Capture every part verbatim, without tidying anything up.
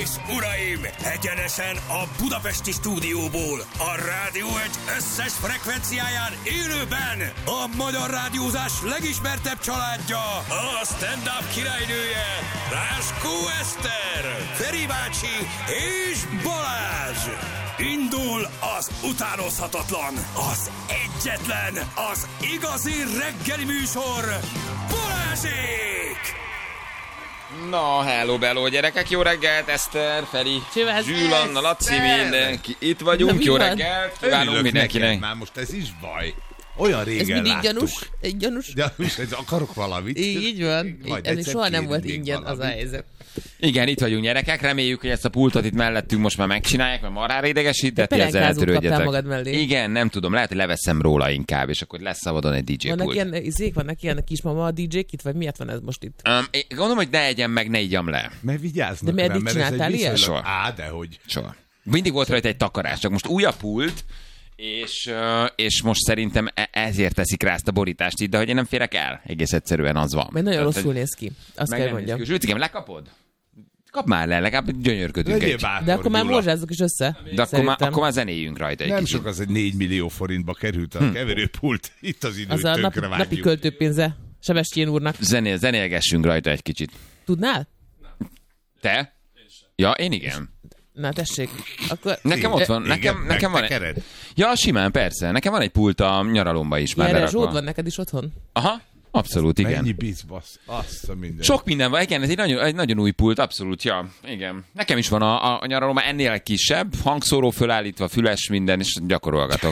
és uraim, egyenesen a budapesti stúdióból, a Rádió egy összes frekvenciáján élőben a magyar rádiózás legismertebb családja, a stand-up királynője, Ráskó Eszter, Feri bácsi és Balázs. Indul az utánozhatatlan, az egyetlen, az igazi reggeli műsor, Balázsék! Na, hello, bello, gyerekek, jó reggelt, Eszter, Feri, Zsül, Anna, Laci, mindenki. Itt vagyunk, na, jó reggelt, kívánunk mindenkinek. Neked, már most ez is baj. Olyan régen ez mindig láttuk. gyanús, egy gyanús. Gyanús, ez akarok valamit. Így van, ez soha nem volt ingyen valamit. Az a helyzet. Igen, itt vagyunk, gyerekek, reméljük, hogy ezt a pultot itt mellettünk most már megcsinálják, mert marhára idegesít, de ezzel eltörődjetek. magad mellé. Igen, nem tudom, lehet, hogy leveszem róla inkább, és akkor lesz szabadon egy dé dzsé vannak pult. Ilyen, izék, vannak ilyen kismama a dé dzsék itt, vagy miért van ez most itt? Um, én gondolom, hogy ne egyem meg, ne igyam le. Mert vigyáznak de rá, mert csináltál ilyen? Soha. Á, dehogy. Soha. Mindig volt rajta egy takarás, csak most új a pult, és, és most szerintem ezért teszik rá ezt a borítást itt, de hogy én nem férek el, egész egyszerűen az van. Mert nagyon tehát, rosszul néz ki, azt kell mondjam. Zsülcikém, lekapod? Kap már le, legalább gyönyörködünk egy. Bátor, de akkor már morzsázzuk is össze. De akkor már, akkor már zenéljünk rajta egy Nem kicsit. sok az, egy négy millió forintba került a hm. keverőpult. Itt az idő, az a napi, napi költőpénze Sebestyén úrnak. Zenél, zenélgessünk rajta egy kicsit. Tudnál? Te? Ja, én igen. Na tessék. Akkor... Nekem ott van, nekem, igen, nekem van egy... Ja, simán, persze. Nekem van egy pult a nyaralomba is már lerakva. Ilyen van neked is otthon? Aha, abszolút, igen. Mennyi bizbasz, azt a minden. Sok minden van, igen, ez egy nagyon, egy nagyon új pult, abszolút, ja, igen. Nekem is van a, a, a nyaralomba, ennél egy kisebb, hangszóró fölállítva, füles, minden, és gyakorolgatok.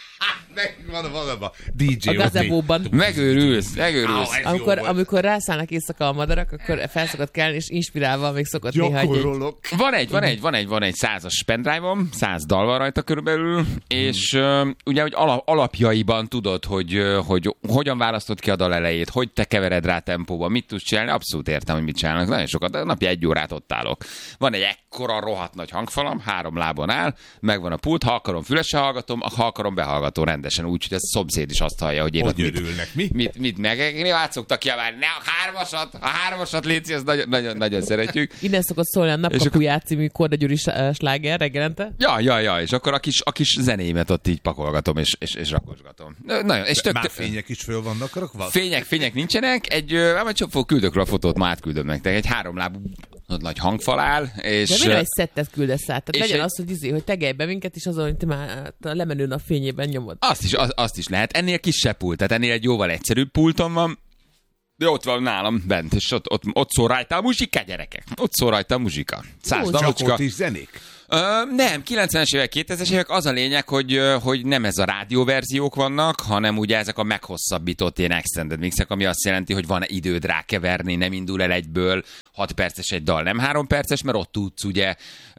Van valami dé dzsé. A gazebóban. Megőrülsz, megőrülsz. Oh, amikor, amikor rászállnak éjszaka a madarak, akkor fel szokott kelni, és inspirálva még szokott néha egy... Van egy, van egy, van egy, van egy százas pendrive-om, száz dal van rajta körülbelül, és uh, ugye, hogy alap, alapjaiban tudod, hogy, uh, hogy hogyan választod ki a dal elejét, hogy te kevered rá tempóba, mit tudsz csinálni, abszolút értem, hogy mit csinálnak. Nagyon sokat, napi egy órát ott állok. Van egy ekkora rohadt nagy hangfalam, három lábon áll, megvan a pult, ha akarom fülesre hallgatom, ha akarom behallgató rendesen, úgy, hogy a szomszéd is azt hallja, hogy én hogy ott mit, mi? mit, mit meg. Én át szoktak kiabálni, ne a hármasat, a hármasat léci, azt nagyon, nagyon, nagyon szeretjük. Innen szokott szólni a Napkapuját című Korda Gyuri sláger reggelente. Ja, ja, ja, és akkor a kis, a kis zenémet ott így pakolgatom, és, és, és rakosgatom. Nagyon, és tök, már fények is föl vannak rakva? Fények, fények nincsenek, egy, majd csak küldök rá a fotót, már átküldöm nektek, egy háromlábú nagy hangfal áll, és... De miért egy szettet küldesz át? Tehát legyen egy... az, hogy, izé, hogy tegelj be minket, és azon, hogy te már a lemenő nap fényében nyomod. Azt is, az, azt is lehet. Ennél kisebb pult, tehát ennél egy jóval egyszerűbb pulton van, de ott van nálam bent, és ott, ott, ott szól rajta a muzsika, gyerekek. Ott szól rajta a muzsika. Száz dalocska. Csak ott is zenék? Ö, nem, kilencvenes évek, kétezres évek, az a lényeg, hogy, hogy nem ez a rádióverziók vannak, hanem ugye ezek a meghosszabbított ilyen extended mixek, ami azt jelenti, hogy van időd rákeverni, nem indul el egyből, hat perces egy dal, nem három perces, mert ott tudsz ugye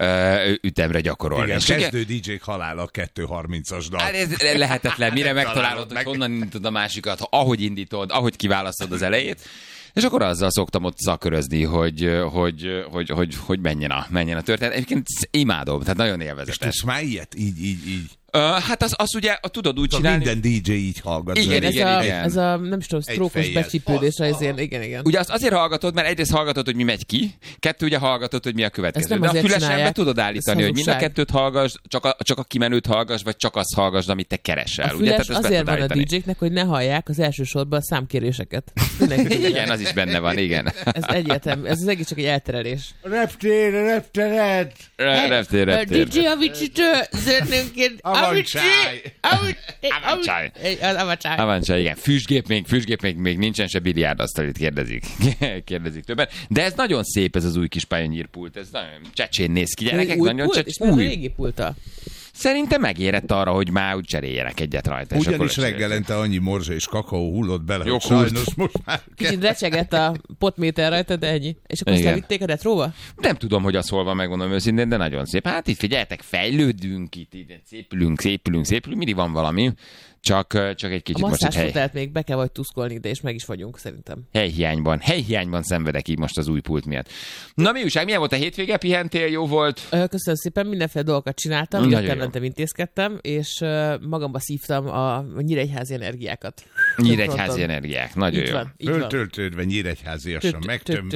ütemre gyakorolni. Igen, és kezdő dé dzsék halála a kettő harmincas dal. Hát ez lehetetlen, mire megtalálod, hogy honnan indítod a másikat, ahogy indítod, ahogy kiválasztod az elejét. És akkor azzal szoktam ott szakörözni, hogy, hogy, hogy, hogy, hogy menjen, a, menjen a történet. Egyébként imádom, tehát nagyon élvezetes. És tudsz már ilyet? Így, így, így. Uh, hát az, az ugye, tudod úgy csinálni... Minden dé dzsé így hallgat. Igen, ez, igen, a, igen. ez a, nem is tudom, sztrófos becsípődés, az ilyen, igen, igen. Ugye azt azért hallgatod, mert egyrészt hallgatod, hogy mi megy ki, kettő ugye hallgatod, hogy mi a következő. De a fülesen be tudod állítani, állítani, hogy mind a kettőt hallgass, csak a, csak a kimenőt hallgass, vagy csak azt hallgass, amit te keresel. A füles ugye? azért van a dé dzséknek, hogy ne hallják az első sorban a számkéréseket. Igen, az is benne van, igen. Ez egyértelmű, ez az egész csak egy elterelés. Reptér, reptered! Reptér, reptér. dé dzsé Avicii-től zöldnőnként. Avancsáj! Avancsáj! Avancsáj! Avancsáj, igen. Füstgép még, füstgép még, még nincsen, se biliárdasztalit kérdezik. kérdezik többen. De ez nagyon szép, ez az új kis Pioneer pult. Ez nagyon csecsén néz ki, gyerekek. Új nagyon pult? csecs... És mi a régi pulta? Szerintem megérett arra, hogy már úgy cseréljenek egyet rajta. Ugyanis reggelente annyi morzsa és kakaó hullott bele, jó, hogy sajnos most már... Kicsit recsegett a potméter rajta, de ennyi. És akkor azt levitték a retróba? Nem tudom, hogy az hol van, megmondom őszintén, de nagyon szép. Hát itt figyeljetek, fejlődünk itt, itt szépülünk, szépülünk, szépülünk, mindig van valami. Csak, csak egy kicsit a most egy hely... tehát még be kell vagy tuszkolni ide, és meg is vagyunk szerintem. Helyhiányban, helyhiányban szenvedek így most az új pult miatt. Na mi újság, milyen volt a hétvége? Pihentél, jó volt? Köszönöm szépen, mindenféle dolgokat csináltam, jöttem, mentem, intézkedtem, és magamba szívtam a nyíregyházi energiákat. Nyíregyházi energiák, nagyon így jó. Van, így Föltöltődve nyíregyháziasan megtömve.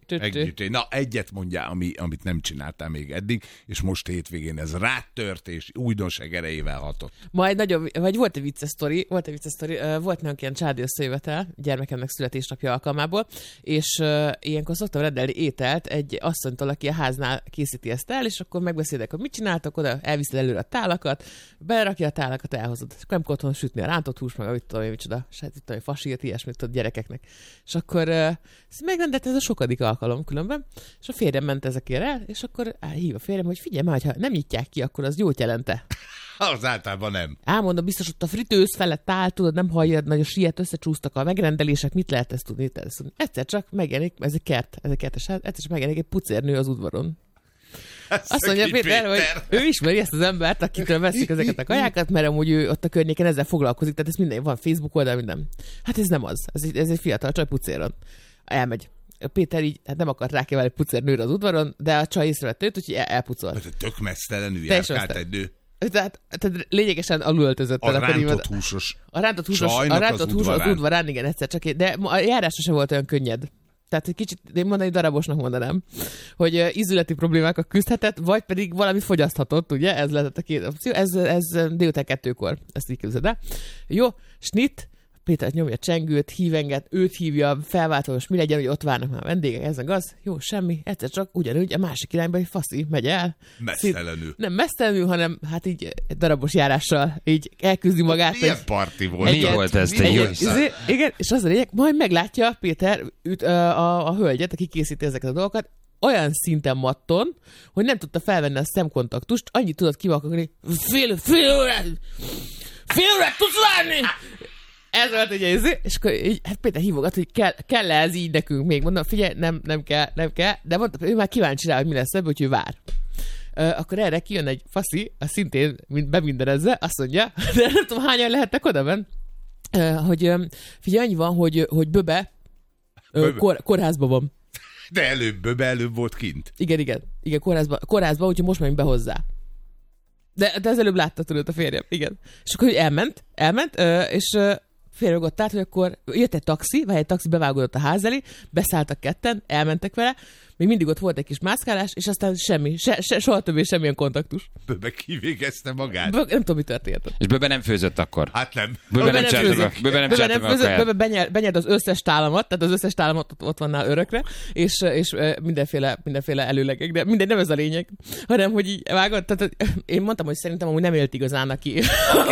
Együtt. Na, egyet mondjál, ami, amit nem csináltál még eddig, és most hétvégén ez rátört, és újdonság erejével hatott. Majd nagyon, vagy volt egy vicces sztori, volt egy vicces sztori, volt nálunk ilyen családi összejövetel, gyermekemnek születésnapja alkalmából, és uh, ilyenkor szoktam rendelni ételt egy asszonytól, aki a háznál készíti ezt el, és akkor megbeszélek, hogy mit csináltak oda, elviszed előre a tálakat, berakja a tálakat, elhozod. És akkor nem otthon sütni a rántott hús, meg mit tudom én, micsoda, hát itt tudom, fasírt, ilyesmit tudod gyerekeknek. És akkor uh, megrendelt ez a sokadik alkalom különben, és a férjem ment ezekért el, és akkor á, hív a férjem, hogy figyelj már, ha nem nyitják ki, akkor az jót jelente. Az általában nem. Elmondom, biztos ott a fritőz felett áll, tudod, nem hallja, nagyon siet, összecsúsztak a megrendelések, mit lehet ezt tudni? Ezt tudni. Egyszer csak megjelenik, ez egy kert, ez egy kertes, egyszer csak megjelenik egy pucérnő az udvaron. Ezt Azt mondja Péter, hogy ő ismeri ezt az embert, akitől veszik ezeket a kajákat, mert amúgy ő ott a környéken ezzel foglalkozik, tehát ez minden, van Facebook oldal, minden. Hát ez nem az, ez egy, ez egy fiatal csaj pucéron. Elmegy. Péter így hát nem akart rákívánni egy pucérnőre az udvaron, de a csaj észrevett őt, úgyhogy el, elpucolt. Hát tök mesztelenül járkált egy nő. Tehát, tehát lényegesen alulöltözött. A rántott húsos. A rántott húsos, a rántott húsos az udvarán, igen, egyszer csak. De a járása sem volt olyan könnyed. Tehát egy kicsit, én mondani darabosnak mondanám, hogy uh, ízületi problémákkal küzdhetett, vagy pedig valami fogyaszthatott, ugye? Ez lehetett a két opció. Ez, ez délután kettőkor, ezt így képzeld el. Jó, snit, Péter nyomja a csengőt, hívenget, őt hívja, felváltva, most mi legyen, hogy ott várnak már a vendégek, ez meg az. Jó, semmi, egyszer csak ugyanúgy a másik irányba egy faszi megy el. Mesztelenül. Nem mesztelenül, hanem hát így egy darabos járással így elküzdi magát. Milyen parti volt? Mi volt ez, te jó? Igen, és az a lényeg, majd meglátja Péter üt, a, a, a hölgyet, aki készíti ezeket a dolgokat, olyan szinten matton, hogy nem tudta felvenni a szemkontaktust, annyit tudott kivakarni, fél, fél órát, fél órát tudsz várni! Ez volt ugye ez, és akkor így, hát Péter hívogat, hogy kell, kell ez így nekünk még. Mondom, figyelj, nem, nem kell, nem kell, de mondta, ő már kíváncsi rá, hogy mi lesz ebből, hogy ő vár. Uh, akkor erre kijön egy faszi, az szintén beminderezve, azt mondja, de nem tudom, hányan lehettek oda benn, uh, hogy um, figyelj, annyi van, hogy, hogy Böbe, uh, Böbe. Kor, kórházban van. De előbb, Böbe előbb volt kint. Igen, igen, igen, kórházban, kórházban, úgyhogy most menjünk be hozzá. De, de az előbb látta, tudod, a férjem, igen. És akkor elment, elment, uh, és uh, félrögott át, hogy akkor jött egy taxi, vagy egy taxi bevágódott a ház elé, beszálltak ketten, elmentek vele, még mindig ott volt egy kis mászkálás, és aztán semmi, se, se, soha többé semmilyen kontaktus. Böbe kivégezte magát. Böbe, nem tudom, mi történt. És Böbe nem főzött akkor? Hát nem. Böbe, Böbe nem csinálta. Böbe nem csinálta meg a kaját. Böbe benyert az összes tálamat, tehát az összes tálamat ott, ott van nála örökre, és, és mindenféle, mindenféle előlegek, de mindegy, nem ez a lényeg, hanem, hogy így vágott, tehát én mondtam, hogy szerintem amúgy nem élt igazán, aki...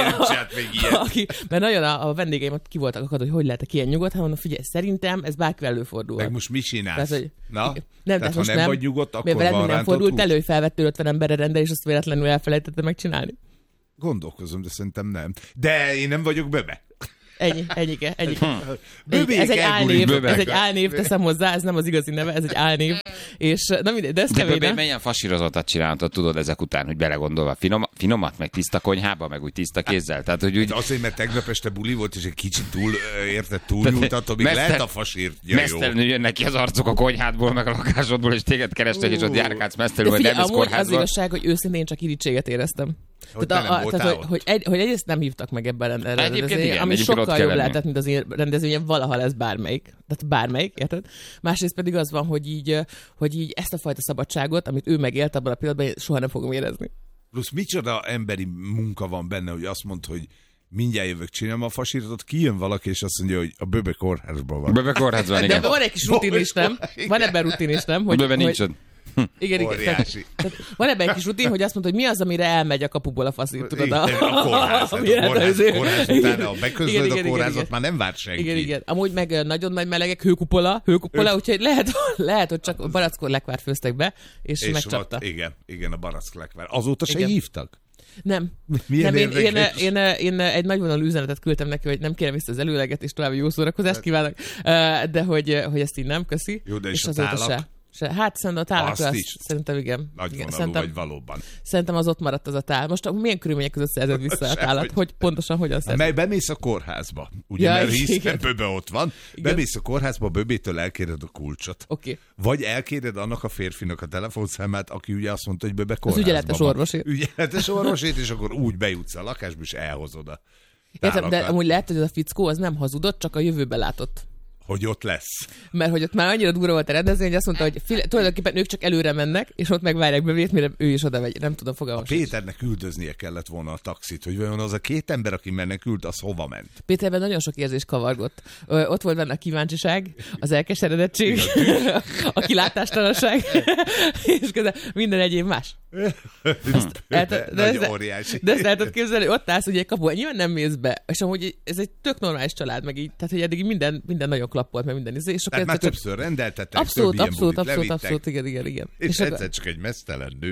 aki mert nagyon a, a vendégeim ki voltak akad, hogy hogy lehet ilyen nyugodt, hanem mondom, figyelj, szerintem ez bárkivel előfordul. Meg most mit csinálsz? Tehát, hogy, Na? Nem, tehát ha nem, nem vagy nyugodt, akkor van rántott nem fordult hús. elő, hogy felvettél ötven emberre rendel, és azt véletlenül elfelejtette megcsinálni. Gondolkozom, de szerintem nem. De én nem vagyok Böbe. Ennyi, ennyike, ennyike. Böbék ez egy álnév, böbek. ez egy álnév, teszem hozzá, ez nem az igazi neve, ez egy álnév. És na mindegy, de ez de kemény. Böbe milyen fasírozottat csináltad, tudod ezek után, hogy belegondolva finom, finomat, meg tiszta konyhába, meg úgy tiszta kézzel. Tehát, hogy úgy... Azért, mert tegnap este buli volt, és egy kicsit túl, érted, túlnyújtat, amíg Mesztel- lehet a fasírt. Ja, mesztelenül jönnek ki az arcok a konyhádból, meg a lakásodból, és téged kerestek, és ott járkálsz mesztelenül, vagy figyelj, nem ez amúgy az kórházba. igazság, hogy őszintén csak irítséget éreztem. Hogy tehát, te nem a, voltál tehát, ott. hogy, hogy, egy, hogy egyrészt nem hívtak meg ebben a rendezvényen, igen, ami egyébként sokkal ott kell jobb lenni. lehetett, mint az én rendezvényen valaha lesz bármelyik. Tehát bármelyik, érted? Másrészt pedig az van, hogy így, hogy így ezt a fajta szabadságot, amit ő megélt abban a pillanatban, én soha nem fogom érezni. Plusz micsoda emberi munka van benne, hogy azt mondta, hogy mindjárt jövök, csinálom a fasírtot, kijön valaki, és azt mondja, hogy a Böbe kórházban van. Böbe kórházban, De igen. van egy kis rutin is, nem? Van ebben rutin is, nem? Hogy, Böbe nincs hogy, ott. Igen, igen. Tehát, Óriási. tehát van ebben egy kis rutin, hogy azt mondta, hogy mi az, amire elmegy a kapuból a faszít, tudod? Igen, a kórház, hát amire a kórház, az- kórház Igen, utána, ha beközlöd igen, a igen, kórházat, igen. már nem vár senki. Igen, igen. Amúgy meg nagyon nagy melegek, hőkupola, hőkupola, Hő- úgyhogy lehet, lehet, hogy csak barackor lekvárt főztek be, és, És megcsapta. ott, igen, igen, a barack lekvár. Azóta se Igen. hívtak? Nem. Milyen nem, én, én, érdekes. én, én, én egy nagyvonalú üzenetet küldtem neki, hogy nem kérem vissza az előleget, és további jó szórakozást kívánok, de hogy, hogy ezt így nem, köszi. Jó, de és a azóta tálak? se. Se. Hát szerintem a tálak Azt lesz. is? Szerintem igen. igen. Nagyvonalú Szerintem, vagy valóban. szerintem az ott maradt az a tál. Most milyen körülmények között szerzed vissza a Sehogy. tálat? Hogy pontosan hogyan szerzed? Mely bemész a kórházba, ugye, Ja, mert igen. hiszen Böbe ott van, Igen. bemész a kórházba, Böbétől elkéred a kulcsot. Oké. Okay. Vagy elkéred annak a férfinak a telefonszámát, aki ugye azt mondta, hogy Böbe Az kórházban ügyeletes van. orvosét. Ügyeletes orvosét, és akkor úgy bejutsz a lakásba, és elhozod a Értem, de tálakat. amúgy lehet, hogy az a fickó az nem hazudott, csak a jövőbe látott. hogy ott lesz. Mert hogy ott már annyira durva volt a rendezvény, hogy azt mondta, hogy fél, tulajdonképpen ők csak előre mennek, és ott megvárják bevét, mire ő is oda megy. Nem tudom, fogalmas. Péternek üldöznie kellett volna a taxit, hogy vajon az a két ember, aki menekült, az hova ment. Péterben nagyon sok érzés kavargott. Ö, ott volt benne a kíváncsiság, az elkeseredettség, a kilátástalanság, és közben minden egyéb más. Ezt, el, de, Nagy de, óriási. de ezt el tudod képzelni, ott állsz ugye egy kapu, nyilván nem mész be, és amúgy ez egy tök normális család, meg így, tehát hogy eddig minden, minden nagyon klappolt, meg minden izé, és Tehát már akkor... többször rendeltettek, Abszolút, több ilyen abszolút, bulit abszolút, levittek, abszolút, igen, igen, igen. és, És egyszer akkor- csak egy meztelen nő.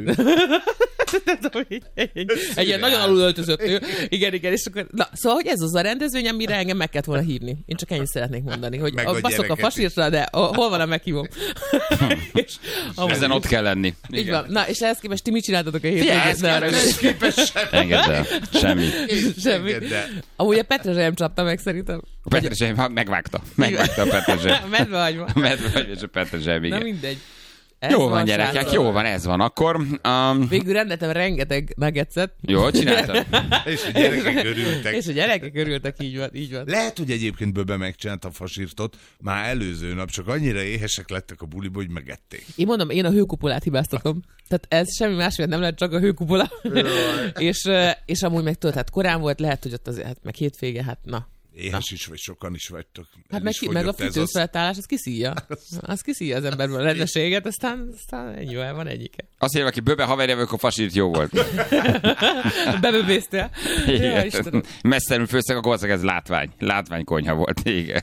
egy, egy ilyen nagyon alulöltözött nő. Igen, igen, és akkor, na, szóval, hogy ez az a rendezvény, amire engem meg kellett volna hívni. Én csak ennyit szeretnék mondani, hogy Meg a, a baszok a gyereket fasírtra, de a, hol van a meghívom? és, amúgy- Ezen ott kell lenni. Így van. Na, és ehhez képest ti mit csináltatok a héten? Figyelj, Ne arra- Engedd el. Semmi. Semmi. Engedd el. Amúgy a Petre nem csapta meg szerintem. A Petrezsely megvágta. Megvágta a Petrezsely. Medve hagyva. A medve és a Petrezsely, Na igen. mindegy. Ez Jó van, srácok. gyerekek, jó van, ez van. Akkor um, Végül rendeltem rengeteg nuggetset. jól csináltad? És a gyerekek örültek. És a gyerekek örültek, így van, így van. Lehet, hogy egyébként Böbe megcsinálta a fasírtot, már előző nap, csak annyira éhesek lettek a buliba, hogy megették. Én mondom, én a hőkupolát hibáztatom. Tehát ez semmi más, nem lehet, csak a hőkupola. és, ö, és amúgy meg tudod, hát korán volt, lehet, hogy ott azért, hát meg hétvége, hát na. Éhes is vagy, sokan is vagytok. Hát El meg, is ki, meg a fogyott ez az- fűtőfeltállás, az kiszíja. Az kiszíja az emberből a rendességet, aztán, aztán ennyi, el van egyike. Azt hívja, aki Böbe haverja, akkor fasírt jó volt. Beböbésztél. Ja, Igen. Istenem. Messzenül főztek, akkor valószínűleg ez látvány. Látványkonyha volt, igen.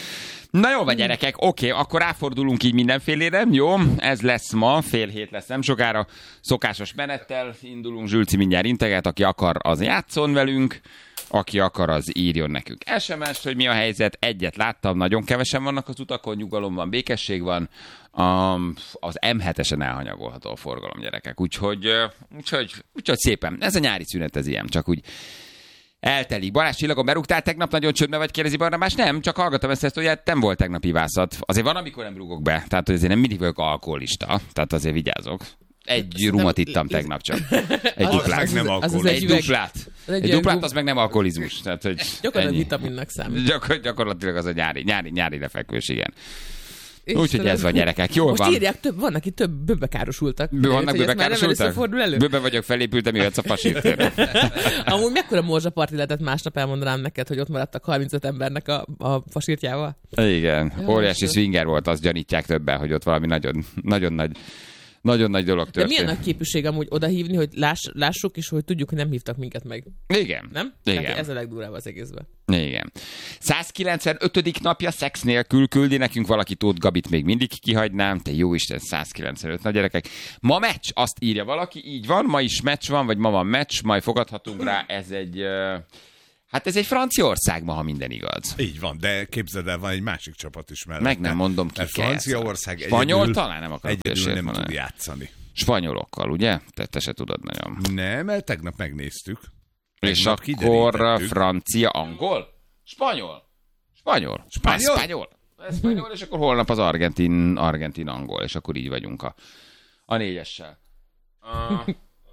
Na jó van, gyerekek, oké, akkor ráfordulunk így mindenfélére, jó? Ez lesz ma, fél hét lesz nem sokára. Szokásos menettel indulunk, Zsülci mindjárt integet, aki akar, az játszon velünk, aki akar, az írjon nekünk es em es-t, hogy mi a helyzet. Egyet láttam, nagyon kevesen vannak az utakon, nyugalom van, békesség van. Um, az em hetesen elhanyagolható a forgalom, gyerekek. Úgyhogy, uh, úgyhogy, úgyhogy szépen. Ez a nyári szünet, ez ilyen, csak úgy eltelik. Balázs Csillagon berúgtál tegnap, nagyon csődbe vagy, kérdezi Barnabás? Nem, csak hallgatom ezt, hogy nem volt tegnap ivászat. Azért van, amikor nem rúgok be, tehát azért nem mindig vagyok alkoholista, tehát azért vigyázok. Egy rumot ittam tegnap csak. Egy Az- duplát. meg nem az- az az alkoholizmus. Egy üveg- duplát. az egy Egy ilyen duplát, rum- az meg nem alkoholizmus. Tehát, hogy Gyakorlatilag ennyi. vitaminnak számít. Gyakor- gyakorlatilag az a nyári, nyári, nyári lefekvés, igen. Úgyhogy Istenem. ez van, gyerekek. Jól Most van. írják, több, vannak itt több böbekárosultak. Bő, vannak Úgyhogy ez már nem bőbekárosultak? először fordul elő. Bőbe vagyok, felépültem, jöhetsz a fasírtérre. Amúgy mekkora morzsaparti lehetett másnap, elmondanám neked, hogy ott maradtak harmincöt embernek a, a fasírtjával? Igen, Jó, óriási Istenem. swinger volt, azt gyanítják többen, hogy ott valami nagyon, nagyon nagy, nagyon nagy dolog De történt. milyen nagy képűség amúgy odahívni, hogy láss, lássuk, és hogy tudjuk, hogy nem hívtak minket meg. Igen. Nem? Igen. Tehát ez a legdurább az egészben. Igen. százkilencvenötödik napja szex nélkül küldi nekünk valaki, Tóth Gabit még mindig kihagynám. Te jó Isten, százkilencvenöt, na gyerekek. Ma meccs, azt írja valaki, így van, ma is meccs van, vagy ma van meccs, majd fogadhatunk rá, ez egy... Uh, hát ez egy Franciaország ma, ha minden igaz. Így van, de képzeld el, van egy másik csapat is mellette. Meg nem mondom, ki Mert kell. Franciaország Spanyol egyedül, talán nem akarok egyedül hülyeséget nem mondani. tud játszani. Spanyolokkal, ugye? Te, te se tudod nagyon. Nem, mert tegnap megnéztük. És Tegnap akkor kiderítettük. francia, angol? Spanyol? Spanyol? Spanyol? Ah, spanyol. Ez spanyol, és akkor holnap az argentin, argentin, angol, és akkor így vagyunk a, a négyessel. Uh,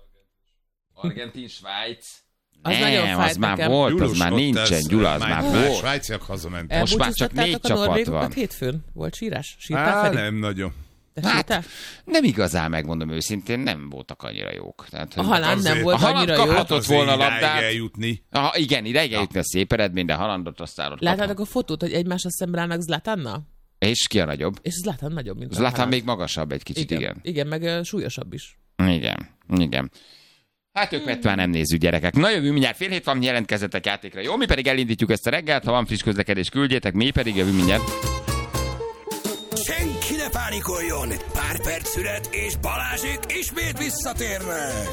argentin, Svájc. Az Nem, nagyon fájt az már nekem. volt, Gyulus, az már ott nincsen, ez- Gyula, az már már volt. Svájciak hazamentek. Most már csak négy Elbúcsúztattátok a csapat norvégokat van. hétfőn? Volt sírás? Sírtál, Á, Feri? nem nagyon. Te sírtál? Hát, nem igazán, megmondom őszintén, nem voltak annyira jók. Tehát, A Haaland nem azért- volt A Haaland annyira jó. kaphatott Azért volna idáig labdát. eljutni. Aha, igen, ideig eljutni a szép eredmény, de Haalandot aztán ott Láttátok kaphat. a fotót, hogy egymásra szemben állnak Zlatannal? És ki a nagyobb? És Zlatan nagyobb, mint a Zlatan Haaland. még magasabb egy kicsit, igen. Igen, igen meg uh, súlyosabb is. Igen, igen. Hát ők mert már nem nézzük, gyerekek. Na jövő mindjárt fél hét van, jelentkezzetek játékra. Jó, mi pedig elindítjuk ezt a reggelt, ha van friss közlekedés, küldjétek, mi pedig jövő mindjárt. Senki ne pánikoljon! Pár perc szület, és Balázsék ismét visszatérnek!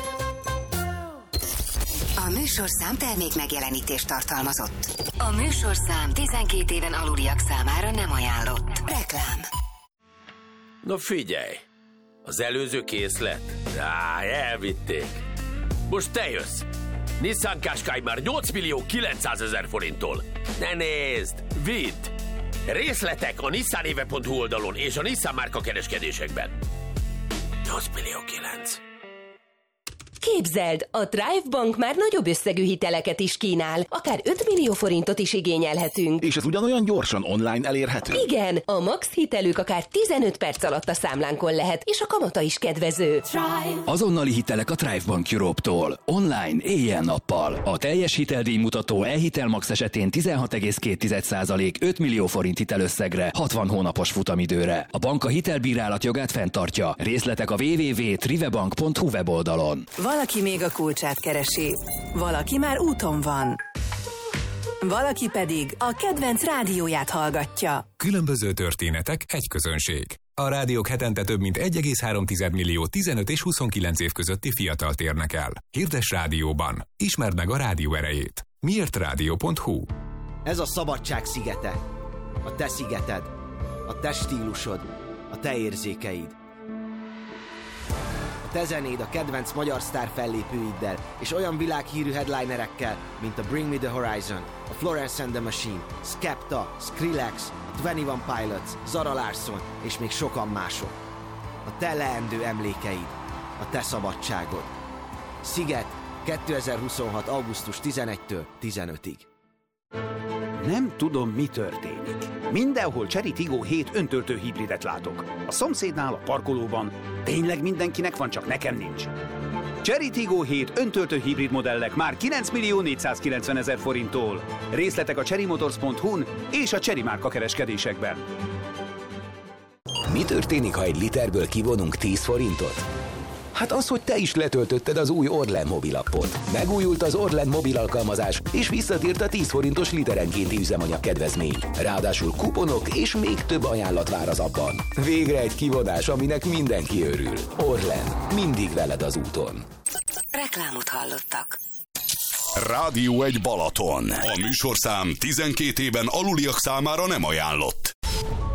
A műsorszám termék megjelenítést tartalmazott. A műsorszám tizenkét éven aluliak számára nem ajánlott. Reklám. Na figyelj! Az előző készlet? Á, elvitték. Most te jössz! Nissan Qashqai már nyolc millió kilencszázezer forinttól. Ne nézd! Vidd! Részletek a nissanéve pont hu oldalon és a Nissan márka kereskedésekben. nyolc millió kilenc. Képzeld, a Thrive Bank már nagyobb összegű hiteleket is kínál, akár öt millió forintot is igényelhetünk. És ez ugyanolyan gyorsan online elérhető? Igen, a max hitelük akár tizenöt perc alatt a számlánkon lehet, és a kamata is kedvező. Thrive. Azonnali hitelek a Thrive Bank Europe-tól. Online, éjjel-nappal. A teljes hiteldíjmutató e-hitel max esetén tizenhat egész két százalék öt millió forint hitelösszegre, hatvan hónapos futamidőre. A bank a hitelbírálat jogát fenntartja. Részletek a double-u double-u double-u pont trivebank pont hu weboldalon. Valaki még a kulcsát keresi, valaki már úton van, valaki pedig a kedvenc rádióját hallgatja. Különböző történetek, egy közönség. A rádiók hetente több mint egy egész három millió tizenöt és huszonkilenc év közötti fiatalt érnek el. Hirdess rádióban. Ismerd meg a rádió erejét. miért rádió pont hu. Ez a szabadság szigete. A te szigeted. A te stílusod. A te érzékeid. A te zenéd a kedvenc magyar sztár fellépőiddel, és olyan világhírű headlinerekkel, mint a Bring Me The Horizon, a Florence and the Machine, Skepta, Skrillex, a huszonegyes Pilots, Zara Larsson és még sokan mások. A te leendő emlékeid. A te szabadságod. Sziget, kétezer-huszonhat. augusztus tizenegyedikétől tizenötödikéig. Nem tudom, mi történik. Mindenhol Chery Tiggo hét öntöltő hibridet látok. A szomszédnál, a parkolóban. Tényleg mindenkinek van, csak nekem nincs. Chery Tiggo hét öntöltő hibrid modellek már kilenc millió négyszázkilencven ezer forinttól. Részletek a chery motors pont hu-n és a Chery márka kereskedésekben. Mi történik, ha egy literből kivonunk tíz forintot? Hát az, hogy te is letöltötted az új Orlen mobilappot. Megújult az Orlen mobil alkalmazás, és visszatért a tíz forintos literenkénti üzemanyag kedvezmény. Ráadásul kuponok és még több ajánlat vár az appban. Végre egy kivonás, aminek mindenki örül. Orlen, mindig veled az úton. Reklámot hallottak. Rádió egy Balaton. A műsorszám tizenkét éven aluliak számára nem ajánlott.